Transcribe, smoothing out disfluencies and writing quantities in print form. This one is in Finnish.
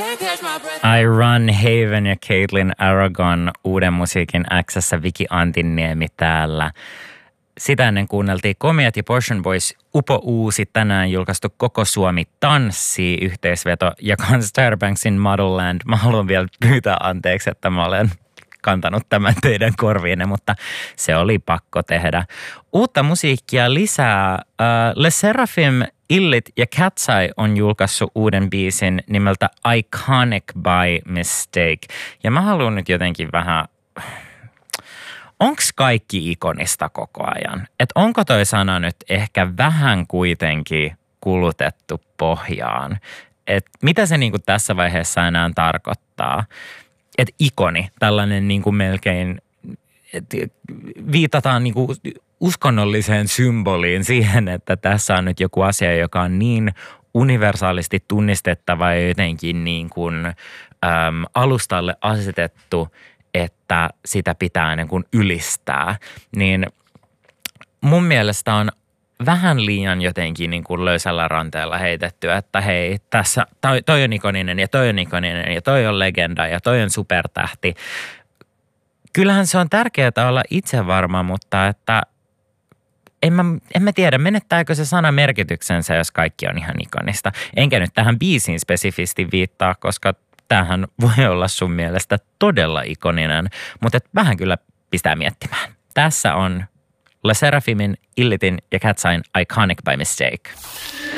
I Run Haven ja Caitlin Aragon uuden musiikin X:ssä, Viki Antinniemi täällä. Sitä ennen kuunneltiin Komiat ja Portion Boys uusi tänään julkaistu Koko Suomi tanssii yhteisveto ja kans Tyra Banksin Motherland. Mä haluan vielä pyytää anteeksi, että mä olen kantanut tämän teidän korviinne, mutta se oli pakko tehdä. Uutta musiikkia lisää. Le Seraphim, Illit ja Cat's Eye on julkaissut uuden biisin nimeltä Iconic by Mistake. Ja mä haluan nyt jotenkin vähän... Onks kaikki ikonista koko ajan? Et onko toi sana nyt ehkä vähän kuitenkin kulutettu pohjaan? Et mitä se niinku tässä vaiheessa enää tarkoittaa? Että ikoni, tällainen niinku melkein, viitataan niinku uskonnolliseen symboliin siihen, että tässä on nyt joku asia, joka on niin universaalisti tunnistettava ja jotenkin niin kuin, alustalle asetettu, että sitä pitää niin kuin ylistää. Niin mun mielestä on vähän liian jotenkin niin kuin löysällä ranteella heitetty, että hei, tässä toi on ikoninen ja toi on ikoninen ja toi on legenda ja toi on supertähti. Kyllähän se on tärkeää olla itsevarma, mutta että en mä tiedä, menettääkö se sana merkityksensä, jos kaikki on ihan ikonista. Enkä nyt tähän biisiin spesifisti viittaa, koska tämähän voi olla sun mielestä todella ikoninen, mutta vähän kyllä pistää miettimään. Tässä on Le Seraphimin, Illitin ja Cat's Eye Iconic by Mistake.